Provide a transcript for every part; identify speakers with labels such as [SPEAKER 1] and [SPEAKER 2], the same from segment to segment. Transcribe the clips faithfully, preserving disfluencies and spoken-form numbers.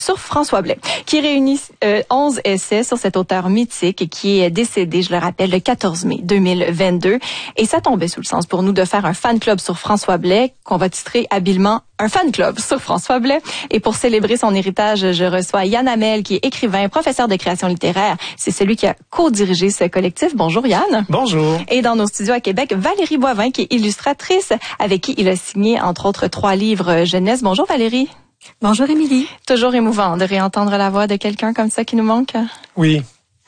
[SPEAKER 1] sur François Blais, qui réunit euh, onze essais sur cet auteur mythique qui est décédé, je le rappelle, le quatorze mai deux mille vingt-deux. Et ça tombait sous le sens pour nous de faire un fan club sur François Blais, qu'on va titrer habilement un fan club sur François Blais. Et pour célébrer son héritage, je reçois Yann Hamel, qui est écrivain, professeur de création littéraire. C'est celui qui a co-dirigé ce collectif. Bonjour Yann.
[SPEAKER 2] Bonjour.
[SPEAKER 1] Et dans nos studios à Québec, Valérie Boivin, qui est illustratrice, avec qui il a signé, entre autres, trois livres jeunesse. Bonjour Valérie.
[SPEAKER 3] Bonjour Émilie.
[SPEAKER 1] Toujours émouvant de réentendre la voix de quelqu'un comme ça qui nous manque.
[SPEAKER 2] Oui.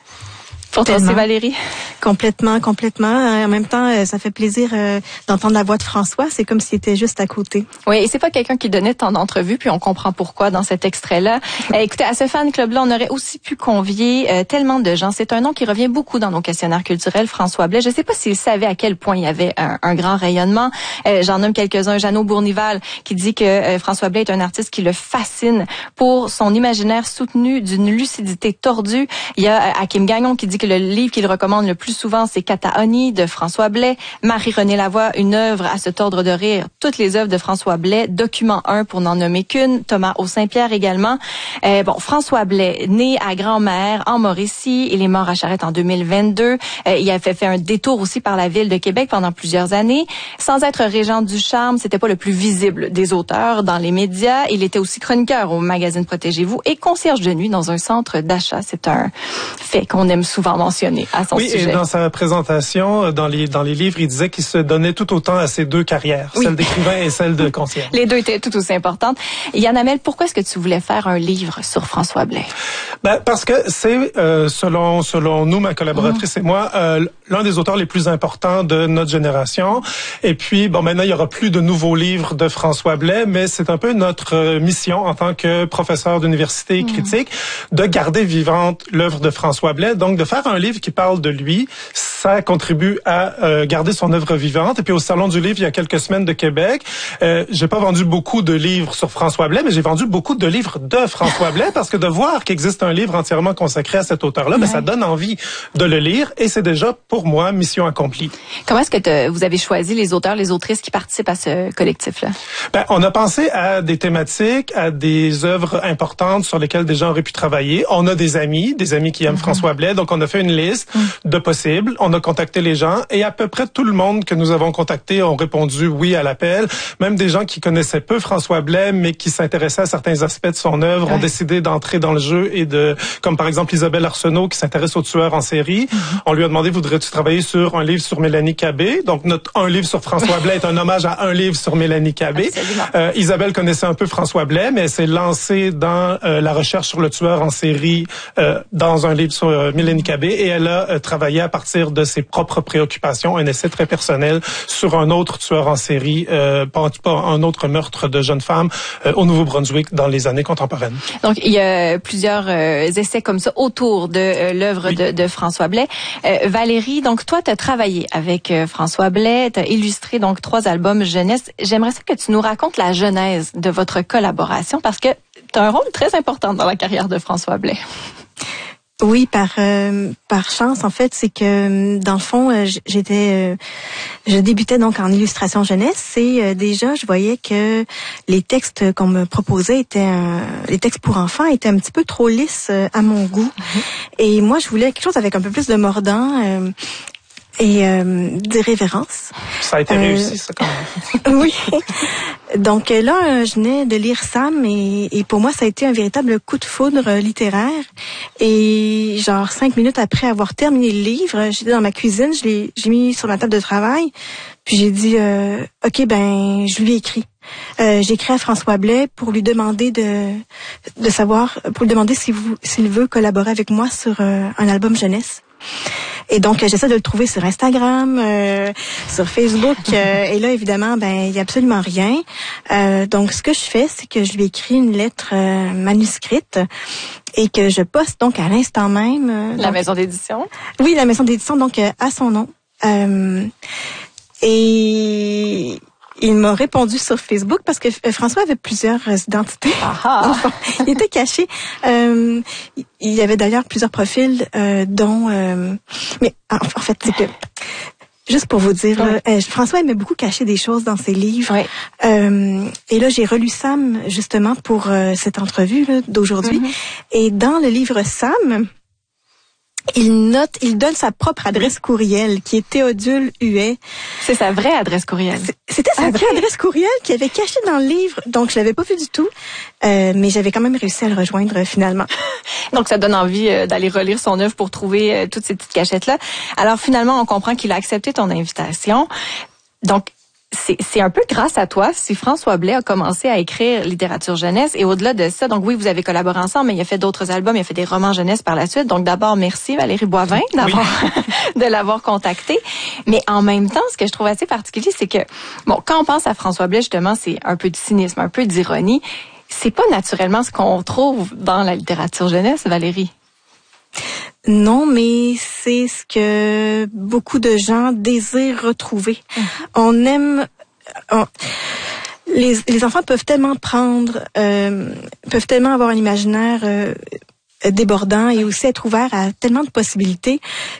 [SPEAKER 1] Pour toi aussi, Valérie?
[SPEAKER 3] Complètement, complètement. En même temps, ça fait plaisir euh, d'entendre la voix de François. C'est comme s'il était juste à côté.
[SPEAKER 1] Oui, et c'est pas quelqu'un qui donnait tant d'entrevues, puis on comprend pourquoi dans cet extrait-là. Euh, écoutez, à ce fan club-là, on aurait aussi pu convier euh, tellement de gens. C'est un nom qui revient beaucoup dans nos questionnaires culturels, François Blais. Je sais pas s'il savait à quel point il y avait un, un grand rayonnement. Euh, j'en nomme quelques-uns. Jeannot Bournival, qui dit que euh, François Blais est un artiste qui le fascine pour son imaginaire soutenu d'une lucidité tordue. Il y a euh, Hakim Gagnon qui dit que le livre qu'il recommande le plus souvent, c'est Cataoni de François Blais. Marie-Renée Lavoie, une œuvre à se tordre de rire. Toutes les œuvres de François Blais. Document un pour n'en nommer qu'une. Thomas Au-Saint-Pierre également. Euh, bon, François Blais, né à Grand-Mère, en Mauricie. Il est mort à Charette en deux mille vingt-deux. Euh, il a fait, fait un détour aussi par la ville de Québec pendant plusieurs années. Sans être régent du charme, c'était pas le plus visible des auteurs dans les médias. Il était aussi chroniqueur au magazine Protégez-vous et concierge de nuit dans un centre d'achat. C'est un fait qu'on aime souvent mentionné à son
[SPEAKER 2] oui,
[SPEAKER 1] sujet.
[SPEAKER 2] Oui, et dans sa présentation, dans les dans les livres, il disait qu'il se donnait tout autant à ses deux carrières, oui. Celle d'écrivain et celle de concierge.
[SPEAKER 1] Les deux étaient tout aussi importantes. Yann Hamel, pourquoi est-ce que tu voulais faire un livre sur François Blais?
[SPEAKER 2] Ben, parce que c'est, euh, selon selon nous, ma collaboratrice mmh. et moi, euh, l'un des auteurs les plus importants de notre génération. Et puis, bon, maintenant, il y aura plus de nouveaux livres de François Blais, mais c'est un peu notre mission en tant que professeur d'université mmh. critique de garder vivante l'œuvre de François Blais. Donc, de faire un livre qui parle de lui, ça contribue à euh, garder son œuvre vivante. Et puis, au Salon du Livre, il y a quelques semaines de Québec, euh, j'ai pas vendu beaucoup de livres sur François Blais, mais j'ai vendu beaucoup de livres de François Blais parce que de voir qu'il existe un livre entièrement consacré à cet auteur-là, ouais. ben, ça donne envie de le lire et c'est déjà, pour moi, mission accomplie.
[SPEAKER 1] Comment est-ce que te, vous avez choisi les auteurs, les autrices qui participent à ce collectif-là?
[SPEAKER 2] Ben, on a pensé à des thématiques, à des œuvres importantes sur lesquelles des gens auraient pu travailler. On a des amis, des amis qui aiment mm-hmm. François Blais, donc on a fait une liste mm. de possibles. On a contacté les gens et à peu près tout le monde que nous avons contacté ont répondu oui à l'appel. Même des gens qui connaissaient peu François Blais, mais qui s'intéressaient à certains aspects de son œuvre, ouais. ont décidé d'entrer dans le jeu et de, comme par exemple Isabelle Arsenault qui s'intéresse aux tueurs en série. Mm-hmm. On lui a demandé, voudrais-tu travailler sur un livre sur Mélanie Cabé? Donc notre un livre sur François Blais est un hommage à un livre sur Mélanie Cabé. Euh, Isabelle connaissait un peu François Blais, mais elle s'est lancée dans euh, la recherche sur le tueur en série euh, dans un livre sur euh, Mélanie Cabé et elle a euh, travaillé à partir de ses propres préoccupations, un essai très personnel sur un autre tueur en série, euh, pas, pas un autre meurtre de jeune femme euh, au Nouveau-Brunswick dans les années contemporaines.
[SPEAKER 1] Donc il y a plusieurs euh, essais comme ça autour de euh, l'œuvre oui. de, de François Blais. Euh, Valérie, donc toi tu as travaillé avec euh, François Blais, tu as illustré donc trois albums jeunesse. J'aimerais ça que tu nous racontes la genèse de votre collaboration parce que tu as un rôle très important dans la carrière de François Blais.
[SPEAKER 3] Oui, par euh, par chance en fait, c'est que dans le fond, euh, j'étais, euh, je débutais donc en illustration jeunesse et euh, déjà je voyais que les textes qu'on me proposait étaient, euh, les textes pour enfants étaient un petit peu trop lisses euh, à mon goût. Mm-hmm. Et moi, je voulais quelque chose avec un peu plus de mordant. Euh, et euh, d'irrévérence.
[SPEAKER 2] Ça a été euh, réussi, ça, quand même.
[SPEAKER 3] Oui. Donc là, je venais de lire Sam et, et pour moi, ça a été un véritable coup de foudre littéraire. Et genre cinq minutes après avoir terminé le livre, j'étais dans ma cuisine, je l'ai, j'ai mis sur ma table de travail, puis j'ai dit, euh, ok, ben, je lui ai écrit. Euh, j'ai écrit à François Blais pour lui demander de de savoir, pour lui demander s'il, vous, s'il veut collaborer avec moi sur euh, un album jeunesse. Et donc, j'essaie de le trouver sur Instagram, euh, sur Facebook. Euh, et là, évidemment, ben, il y a absolument rien. Euh, donc, ce que je fais, c'est que je lui écris une lettre euh, manuscrite et que je poste donc à l'instant même. Euh,
[SPEAKER 1] la
[SPEAKER 3] donc,
[SPEAKER 1] maison d'édition? Oui,
[SPEAKER 3] la maison d'édition, donc euh, à son nom. Euh, et... Il m'a répondu sur Facebook parce que François avait plusieurs identités. Enfin, il était caché. Euh, il y avait d'ailleurs plusieurs profils, euh, dont... Euh, mais en, en fait, c'est que Juste pour vous dire,
[SPEAKER 1] ouais.
[SPEAKER 3] là, euh, François aimait beaucoup cacher des choses dans ses livres.
[SPEAKER 1] Ouais.
[SPEAKER 3] Euh, et là, j'ai relu Sam justement pour euh, cette entrevue là, d'aujourd'hui. Mm-hmm. Et dans le livre Sam, il note, il donne sa propre adresse courriel, qui est Théodule Huet.
[SPEAKER 1] C'est sa vraie adresse courriel.
[SPEAKER 3] C'était sa okay. vraie adresse courriel qu'il avait cachée dans le livre, donc je l'avais pas vu du tout, euh, mais j'avais quand même réussi à le rejoindre euh, finalement.
[SPEAKER 1] Donc ça donne envie euh, d'aller relire son œuvre pour trouver euh, toutes ces petites cachettes-là. Alors finalement, on comprend qu'il a accepté ton invitation. Donc C'est, c'est un peu grâce à toi si François Blais a commencé à écrire littérature jeunesse. Et au-delà de ça, donc oui, vous avez collaboré ensemble, mais il a fait d'autres albums, il a fait des romans jeunesse par la suite. Donc d'abord, merci Valérie Boivin d'avoir oui. de l'avoir contacté. Mais en même temps, ce que je trouve assez particulier, c'est que, bon, quand on pense à François Blais, justement, c'est un peu de cynisme, un peu d'ironie. C'est pas naturellement ce qu'on trouve dans la littérature jeunesse, Valérie.
[SPEAKER 3] Non, mais c'est ce que beaucoup de gens désirent retrouver. Mmh. On aime... On, les, les enfants peuvent tellement prendre, euh, peuvent tellement avoir un imaginaire euh, débordant et aussi être ouverts à tellement de possibilités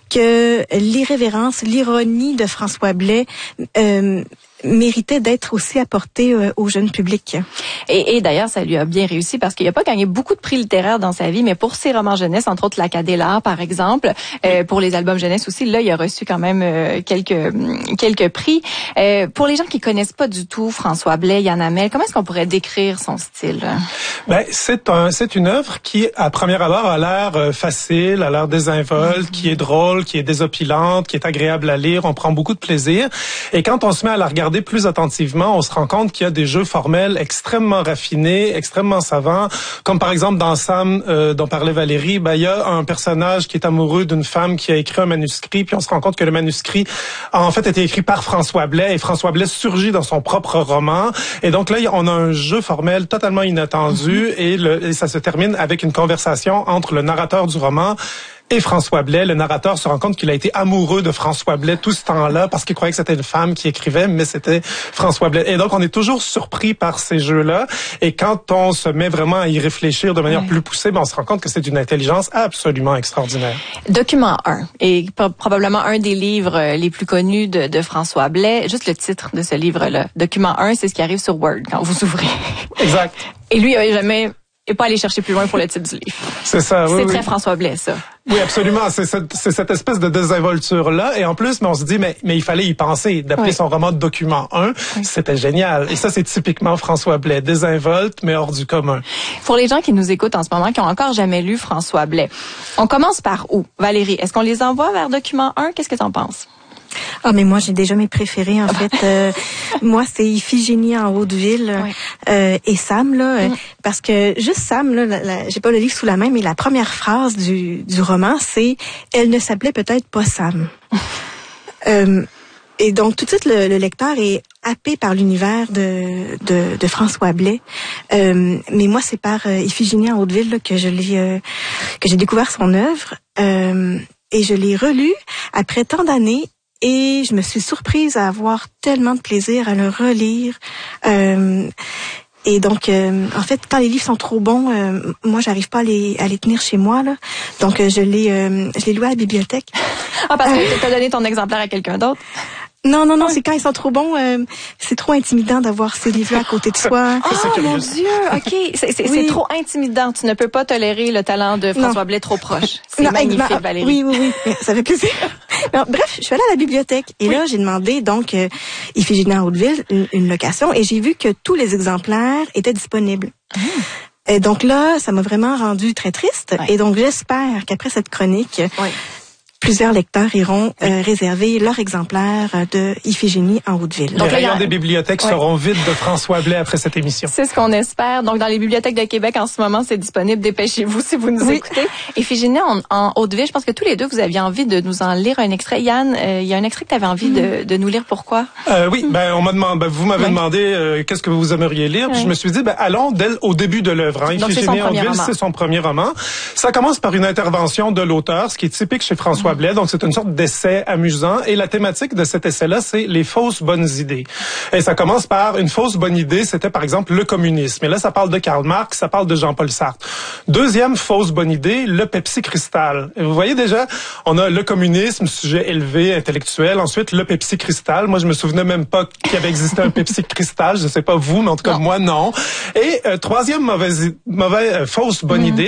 [SPEAKER 3] que l'irrévérence, l'ironie de François Blais euh, méritait d'être aussi apporté euh, au jeune public.
[SPEAKER 1] Et, et d'ailleurs, ça lui a bien réussi parce qu'il n'a pas gagné beaucoup de prix littéraires dans sa vie, mais pour ses romans jeunesse, entre autres l'Acadélar, par exemple, euh, pour les albums jeunesse aussi, là, il a reçu quand même euh, quelques quelques prix. Euh, pour les gens qui connaissent pas du tout François Blais, Yann Hamel, comment est-ce qu'on pourrait décrire son style?
[SPEAKER 2] Ben, c'est un, c'est une œuvre qui, à première abord, a l'air euh, facile, a l'air désinvolte, mm-hmm. qui est drôle, qui est désopilante, qui est agréable à lire. On prend beaucoup de plaisir. Et quand on se met à la regarder plus attentivement, on se rend compte qu'il y a des jeux formels extrêmement raffinés, extrêmement savants, comme par exemple dans Sam, euh, dont parlait Valérie, ben, il y a un personnage qui est amoureux d'une femme qui a écrit un manuscrit, puis on se rend compte que le manuscrit a en fait été écrit par François Blais, et François Blais surgit dans son propre roman. Et donc là, on a un jeu formel totalement inattendu, mm-hmm. et, le, et ça se termine avec une conversation entre le narrateur du roman et François Blais. Le narrateur se rend compte qu'il a été amoureux de François Blais tout ce temps-là parce qu'il croyait que c'était une femme qui écrivait, mais c'était François Blais. Et donc, on est toujours surpris par ces jeux-là. Et quand on se met vraiment à y réfléchir de manière ouais. plus poussée, ben, on se rend compte que c'est d'une intelligence absolument extraordinaire.
[SPEAKER 1] Document un est probablement un des livres les plus connus de, de François Blais. Juste le titre de ce livre-là. Document un, c'est ce qui arrive sur Word quand vous ouvrez.
[SPEAKER 2] Exact.
[SPEAKER 1] Et lui, il n'avait jamais... et pas aller chercher plus loin pour le titre du livre.
[SPEAKER 2] C'est ça, oui.
[SPEAKER 1] C'est
[SPEAKER 2] oui.
[SPEAKER 1] très François Blais, ça.
[SPEAKER 2] Oui, absolument. C'est cette, c'est cette espèce de désinvolture-là. Et en plus, mais on se dit, mais, mais il fallait y penser. D'appeler oui. son roman Document un, oui. c'était génial. Et ça, c'est typiquement François Blais. Désinvolte, mais hors du commun.
[SPEAKER 1] Pour les gens qui nous écoutent en ce moment, qui ont encore jamais lu François Blais, on commence par où? Valérie, est-ce qu'on les envoie vers Document un? Qu'est-ce que t'en penses?
[SPEAKER 3] Ah, mais moi, j'ai déjà mes préférés, en fait. Euh, moi, c'est Iphigénie en Hauteville oui. euh, et Sam, là, mm. parce que juste Sam, là, la, la, j'ai pas le livre sous la main, mais la première phrase du, du roman, c'est « Elle ne s'appelait peut-être pas Sam ». euh, Et donc, tout de suite, le, le lecteur est happé par l'univers de, de, de François Blais. Euh, mais moi, c'est par euh, Iphigénie en Hauteville là, que je l'ai, euh, que j'ai découvert son œuvre. Euh, et je l'ai relu après tant d'années. Et je me suis surprise à avoir tellement de plaisir à le relire. Euh, et donc, euh, en fait, quand les livres sont trop bons, euh, moi, j'arrive pas à les, à les tenir chez moi, là. Donc, euh, je l'ai, euh, je l'ai loué à la bibliothèque.
[SPEAKER 1] Ah, parce que tu as donné ton exemplaire à quelqu'un d'autre?
[SPEAKER 3] Non, non, non, oui. c'est quand ils sont trop bons, euh, c'est trop intimidant d'avoir ces livres-là à côté de soi.
[SPEAKER 1] Oh mon Dieu, ok, c'est, c'est, oui. c'est trop intimidant. Tu ne peux pas tolérer le talent de François non. Blais trop proche. C'est non, magnifique, non, Valérie.
[SPEAKER 3] Oui, oui, oui, ça fait plaisir. Non, bref, je suis allée à la bibliothèque et oui. là, j'ai demandé donc euh, Iphigénie en Hauteville, une, une location, et j'ai vu que tous les exemplaires étaient disponibles. Mmh. Et donc là, ça m'a vraiment rendue très triste. Ouais. Et donc, j'espère qu'après cette chronique, ouais. plusieurs lecteurs iront euh, réserver leur exemplaire de Iphigénie en Hauteville.
[SPEAKER 2] Donc, les rayons des bibliothèques ouais. seront vides de François Blais après cette émission.
[SPEAKER 1] C'est ce qu'on espère. Donc, dans les bibliothèques de Québec, en ce moment, c'est disponible. Dépêchez-vous si vous nous oui. écoutez. Iphigénie en, en Hauteville, je pense que tous les deux, vous aviez envie de nous en lire un extrait. Yann, euh, il y a un extrait que tu avais envie mmh. de, de nous lire. Pourquoi?
[SPEAKER 2] Euh, oui, ben on m'a demandé, ben, vous m'avez oui. demandé euh, qu'est-ce que vous aimeriez lire. Puis oui. je me suis dit, ben allons dès au début de l'œuvre. Hein. Iphigénie en Hauteville, c'est son premier roman. Ça commence par une intervention de l'auteur, ce qui est typique chez François François Blais. Donc, c'est une sorte d'essai amusant. Et la thématique de cet essai-là, c'est les fausses bonnes idées. Et ça commence par une fausse bonne idée, c'était par exemple le communisme. Et là, ça parle de Karl Marx, ça parle de Jean-Paul Sartre. Deuxième fausse bonne idée, le Pepsi Cristal. Et vous voyez déjà, on a le communisme, sujet élevé, intellectuel. Ensuite, le Pepsi Cristal. Moi, je me souvenais même pas qu'il avait existé un Pepsi Cristal. Je sais pas vous, mais en tout cas,
[SPEAKER 1] non.
[SPEAKER 2] moi, non. Et euh, troisième mauvaise, mauvaise, euh, fausse bonne mmh. idée,